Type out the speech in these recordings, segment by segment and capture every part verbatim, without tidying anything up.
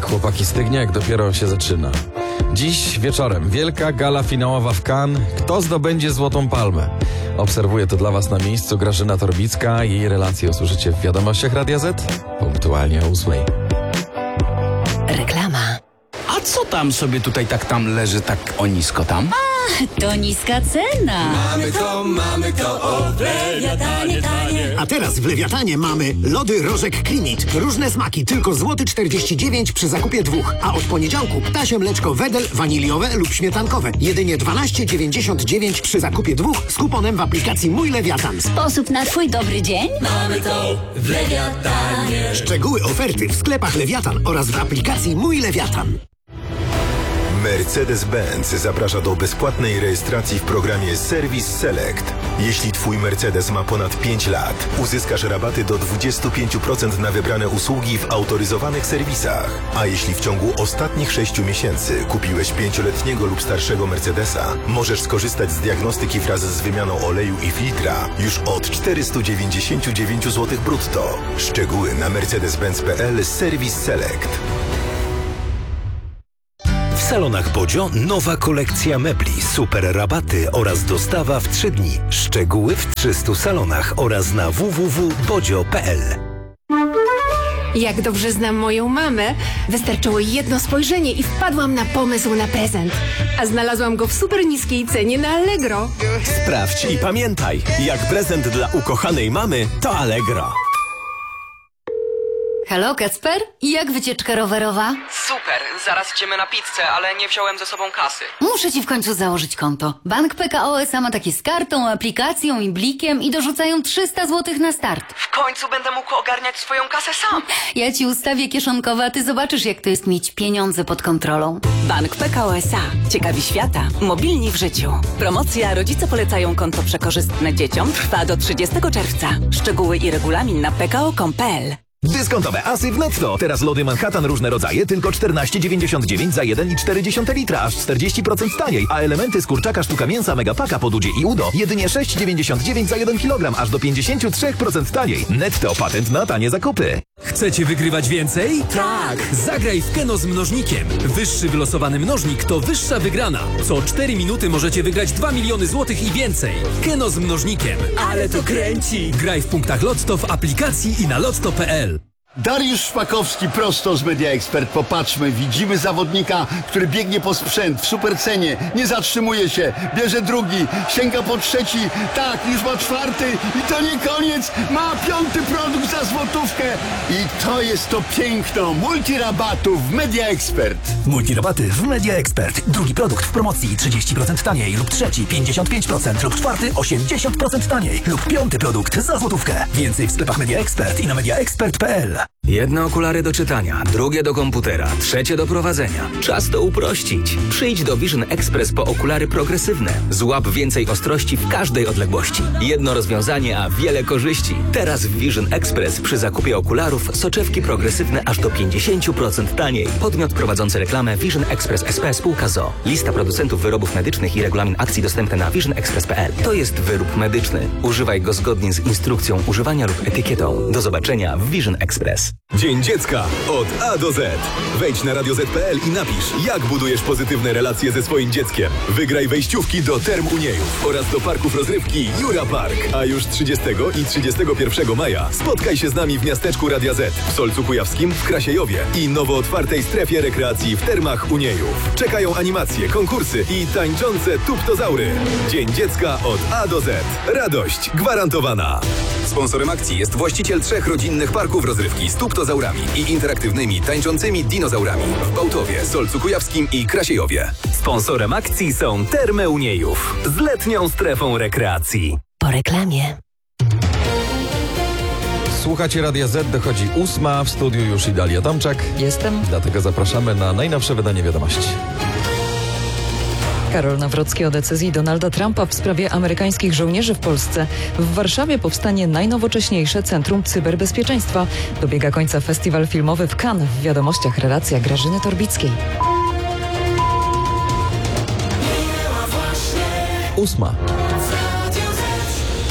tak, chłopaki, stygnie, jak dopiero się zaczyna. Dziś wieczorem wielka gala finałowa w Cannes. Kto zdobędzie Złotą Palmę? Obserwuje to dla Was na miejscu Grażyna Torbicka. Jej relacje usłyszycie w Wiadomościach Radia Z punktualnie o ósmej. Reklama. A co tam sobie tutaj tak tam leży, tak o nisko tam? A, to niska cena. Mamy to, mamy to, o Lewiatanie, tanie. A teraz w Lewiatanie mamy lody Rożek Klimit. Różne smaki, tylko złoty czterdzieści dziewięć przy zakupie dwóch. A od poniedziałku ptasie mleczko Wedel, waniliowe lub śmietankowe. Jedynie dwanaście dziewięćdziesiąt dziewięć przy zakupie dwóch z kuponem w aplikacji Mój Lewiatan. Sposób na Twój dobry dzień? Mamy to w Lewiatanie. Szczegóły oferty w sklepach Lewiatan oraz w aplikacji Mój Lewiatan. Mercedes-Benz zaprasza do bezpłatnej rejestracji w programie Service Select. Jeśli Twój Mercedes ma ponad pięć lat, uzyskasz rabaty do dwadzieścia pięć procent na wybrane usługi w autoryzowanych serwisach. A jeśli w ciągu ostatnich sześciu miesięcy kupiłeś pięcioletniego lub starszego Mercedesa, możesz skorzystać z diagnostyki wraz z wymianą oleju i filtra już od czterysta dziewięćdziesiąt dziewięć złotych brutto. Szczegóły na mercedes benz kropka p l Service Select. W salonach Bodzio nowa kolekcja mebli, super rabaty oraz dostawa w trzy dni. Szczegóły w trzystu salonach oraz na w w w kropka bodzio kropka p l. Jak dobrze znam moją mamę, wystarczyło jedno spojrzenie i wpadłam na pomysł na prezent. A znalazłam go w super niskiej cenie na Allegro. Sprawdź i pamiętaj, jak prezent dla ukochanej mamy to Allegro. Halo, Kacper? Jak wycieczka rowerowa? Super, zaraz idziemy na pizzę, ale nie wziąłem ze sobą kasy. Muszę ci w końcu założyć konto. Bank P K O S A ma takie z kartą, aplikacją i blikiem i dorzucają trzysta złotych na start. W końcu będę mógł ogarniać swoją kasę sam. Ja ci ustawię kieszonkowe, a ty zobaczysz, jak to jest mieć pieniądze pod kontrolą. Bank P K O S A. Ciekawi świata. Mobilni w życiu. Promocja Rodzice polecają konto przekorzystne dzieciom trwa do trzydziestego czerwca. Szczegóły i regulamin na p k o kropka com kropka p l. Dyskontowe asy w Netto. Teraz lody Manhattan różne rodzaje tylko czternaście dziewięćdziesiąt dziewięć za jeden i cztery dziesiąte litra, aż czterdzieści procent taniej, a elementy z kurczaka sztuka mięsa Megapaka po Dudzie i Udo jedynie sześć dziewięćdziesiąt dziewięć za jeden kilogram, aż do pięćdziesiąt trzy procent taniej. Netto, patent na tanie zakupy. Chcecie wygrywać więcej? Tak! Zagraj w Keno z mnożnikiem. Wyższy wylosowany mnożnik to wyższa wygrana. Co cztery minuty możecie wygrać dwa miliony złotych i więcej. Keno z mnożnikiem. Ale to kręci! Graj w punktach Lotto w aplikacji i na lotto kropka p l. Dariusz Szpakowski prosto z Media Expert. Popatrzmy, widzimy zawodnika, który biegnie po sprzęt w supercenie, nie zatrzymuje się, bierze drugi, sięga po trzeci, tak, już ma czwarty i to nie koniec, ma piąty produkt za złotówkę i to jest to piękno multirabatów w Media Expert. Multirabaty w Media Expert. Drugi produkt w promocji trzydzieści procent taniej lub trzeci pięćdziesiąt pięć procent lub czwarty osiemdziesiąt procent taniej lub piąty produkt za złotówkę. Więcej w sklepach Media Expert i na media expert kropka p l. Jedne okulary do czytania, drugie do komputera, trzecie do prowadzenia. Czas to uprościć. Przyjdź do Vision Express po okulary progresywne. Złap więcej ostrości w każdej odległości. Jedno rozwiązanie, a wiele korzyści. Teraz w Vision Express przy zakupie okularów soczewki progresywne aż do pięćdziesiąt procent taniej. Podmiot prowadzący reklamę Vision Express S P spółka z o o. Lista producentów wyrobów medycznych i regulamin akcji dostępne na vision express kropka p l. To jest wyrób medyczny. Używaj go zgodnie z instrukcją używania lub etykietą. Do zobaczenia w Vision Express. Dzień Dziecka od A do Z. Wejdź na radio zet kropka p l i napisz, jak budujesz pozytywne relacje ze swoim dzieckiem. Wygraj wejściówki do Term Uniejów oraz do parków rozrywki Jura Park. A już trzydziestego i trzydziestego pierwszego maja spotkaj się z nami w miasteczku Radia Z, w Solcu Kujawskim, w Krasiejowie i nowo otwartej strefie rekreacji w Termach Uniejów. Czekają animacje, konkursy i tańczące tuptozaury. Dzień Dziecka od A do Z. Radość gwarantowana. Sponsorem akcji jest właściciel trzech rodzinnych parków rozrywki z tuptozaurami i interaktywnymi, tańczącymi dinozaurami w Bałtowie, Solcu Kujawskim i Krasiejowie. Sponsorem akcji są Termy Uniejów z letnią strefą rekreacji. Po reklamie. Słuchacie Radia Z, dochodzi ósma, w studiu już Idalia Tomczak. Jestem. Dlatego zapraszamy na najnowsze wydanie Wiadomości. Karol Nawrocki o decyzji Donalda Trumpa w sprawie amerykańskich żołnierzy w Polsce. W Warszawie powstanie najnowocześniejsze Centrum Cyberbezpieczeństwa. Dobiega końca festiwal filmowy w Cannes. W Wiadomościach relacja Grażyny Torbickiej. Ósma.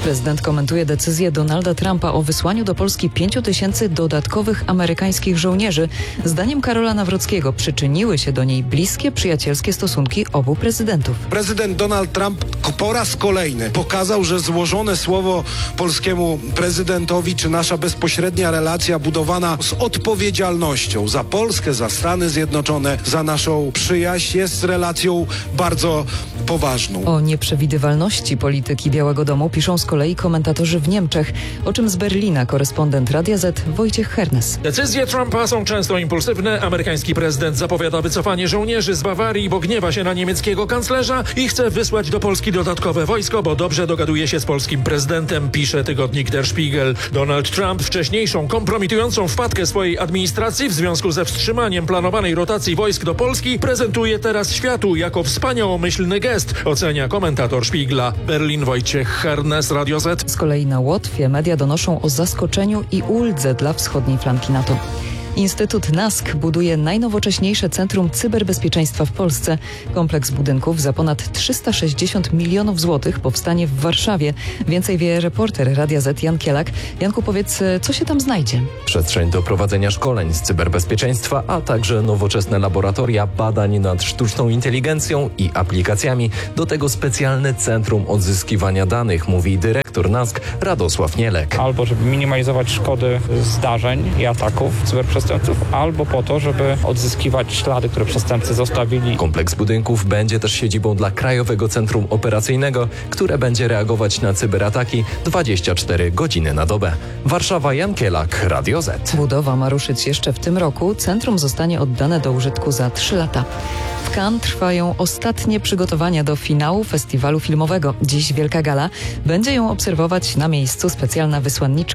Prezydent komentuje decyzję Donalda Trumpa o wysłaniu do Polski pięciu tysięcy dodatkowych amerykańskich żołnierzy. Zdaniem Karola Nawrockiego przyczyniły się do niej bliskie, przyjacielskie stosunki obu prezydentów. Prezydent Donald Trump po raz kolejny pokazał, że złożone słowo polskiemu prezydentowi, czy nasza bezpośrednia relacja budowana z odpowiedzialnością za Polskę, za Stany Zjednoczone, za naszą przyjaźń jest relacją bardzo poważną. O nieprzewidywalności polityki Białego Domu piszą z kolei komentatorzy w Niemczech, o czym z Berlina korespondent Radia Z Wojciech Hernes. Decyzje Trumpa są często impulsywne. Amerykański prezydent zapowiada wycofanie żołnierzy z Bawarii, bo gniewa się na niemieckiego kanclerza i chce wysłać do Polski dodatkowe wojsko, bo dobrze dogaduje się z polskim prezydentem, pisze tygodnik Der Spiegel. Donald Trump wcześniejszą kompromitującą wpadkę swojej administracji w związku ze wstrzymaniem planowanej rotacji wojsk do Polski prezentuje teraz światu jako wspaniałomyślny gest, ocenia komentator Spiegla. Berlin, Wojciech Hernes, Radio Z. Z kolei na Łotwie media donoszą o zaskoczeniu i uldze dla wschodniej flanki NATO. Instytut NASK buduje najnowocześniejsze centrum cyberbezpieczeństwa w Polsce. Kompleks budynków za ponad trzysta sześćdziesiąt milionów złotych powstanie w Warszawie. Więcej wie reporter Radia Z Jan Kielak. Janku, powiedz, co się tam znajdzie? Przestrzeń do prowadzenia szkoleń z cyberbezpieczeństwa, a także nowoczesne laboratoria badań nad sztuczną inteligencją i aplikacjami. Do tego specjalne centrum odzyskiwania danych, mówi dyrektor NASK Radosław Nielek. Albo żeby minimalizować szkody zdarzeń i ataków cyberprzestępców, albo po to, żeby odzyskiwać ślady, które przestępcy zostawili. Kompleks budynków będzie też siedzibą dla Krajowego Centrum Operacyjnego, które będzie reagować na cyberataki dwadzieścia cztery godziny na dobę. Warszawa, Jan Kielak, Radio Z. Budowa ma ruszyć jeszcze w tym roku. Centrum zostanie oddane do użytku za trzy lata. W Cannes trwają ostatnie przygotowania do finału festiwalu filmowego. Dziś wielka gala. Będzie ją obserwować na miejscu specjalna wysłanniczka